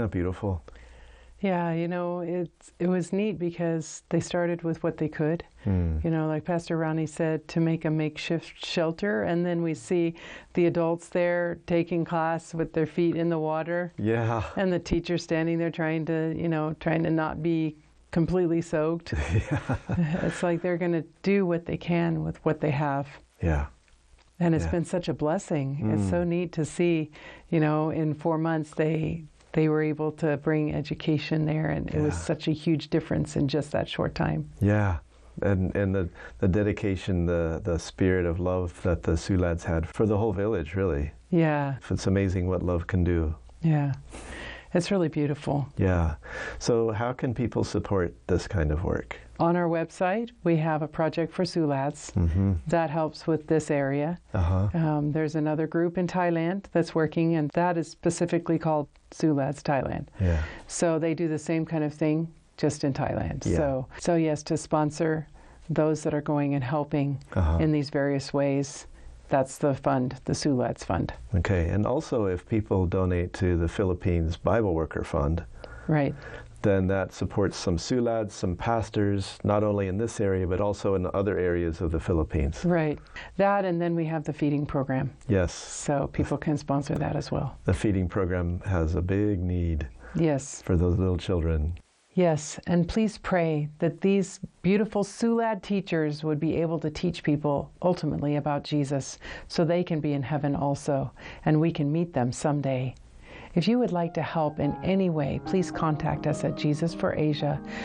Isn't that beautiful? Yeah, it was neat because they started with what they could. Like Pastor Ronnie said, to make a makeshift shelter, and then we see the adults there taking class with their feet in the water. Yeah. And the teacher standing there trying to not be completely soaked. Yeah. It's like they're going to do what they can with what they have. Yeah. And it's been such a blessing. It's so neat to see, in 4 months they were able to bring education there, and it was such a huge difference in just that short time. Yeah. And the dedication, the spirit of love that the Sioux lads had for the whole village, really. Yeah. It's amazing what love can do. Yeah. It's really beautiful. Yeah. So how can people support this kind of work? On our website, we have a project for Sioux lads that helps with this area. There's another group in Thailand that's working, and that is specifically called Sioux Lads Thailand. Yeah. So they do the same kind of thing, just in Thailand. Yeah. So yes, to sponsor those that are going and helping in these various ways, that's the fund, the Sioux Lads Fund. Okay, and also if people donate to the Philippines Bible Worker Fund, right, then that supports some Sioux lads, some pastors, not only in this area, but also in other areas of the Philippines. Right. That, and then we have the feeding program. Yes. So people can sponsor that as well. The feeding program has a big need. Yes. For those little children. Yes, and please pray that these beautiful Sioux lad teachers would be able to teach people ultimately about Jesus so they can be in heaven also, and we can meet them someday. If you would like to help in any way, please contact us at Jesus for Asia.